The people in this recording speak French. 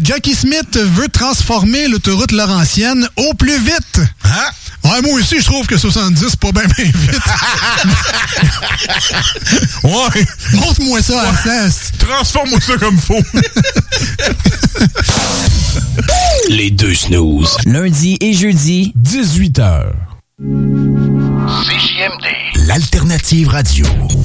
Jackie Smith veut transformer l'autoroute Laurentienne au plus vite. Hein? Ouais, moi aussi, je trouve que 70, c'est pas bien vite. Ouais. Montre-moi ça à 16. Transforme-moi ça comme faut. Les deux snooze. Lundi et jeudi, 18h. CJMD. L'alternative radio.